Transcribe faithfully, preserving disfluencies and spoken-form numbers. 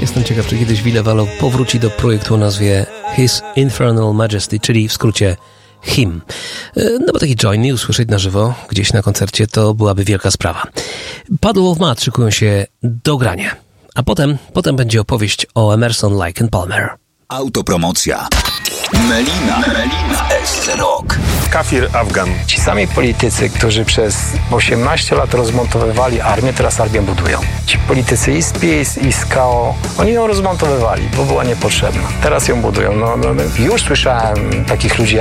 jestem ciekaw, czy kiedyś Ville Valo powróci do projektu o nazwie His Infernal Majesty, czyli w skrócie Him. No bo taki Johnny usłyszeć na żywo gdzieś na koncercie to byłaby wielka sprawa. Puddle of Mudd szykują się do grania. A potem, potem będzie opowieść o Emerson, Lake and Palmer. Autopromocja. Melina, Melina, S C Rock. Kafir Afgan. Ci sami politycy, którzy przez osiemnaście lat rozmontowywali armię, teraz armię budują. Ci politycy i z PiS, i z K O, oni ją rozmontowywali, bo była niepotrzebna. Teraz ją budują. No, no, już słyszałem takich ludzi